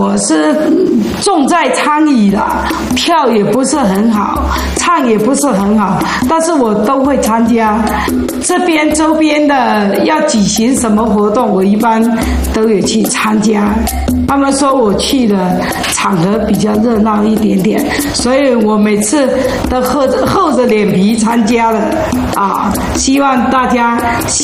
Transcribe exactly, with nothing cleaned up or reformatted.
我是重在参与啦，跳也不是很好，唱也不是很好，但是我都会参加。这边周边的要举行什么活动，我一般都有去参加。他们说我去的场合比较热闹一点点，所以我每次都厚着厚着脸皮参加了啊！希望大家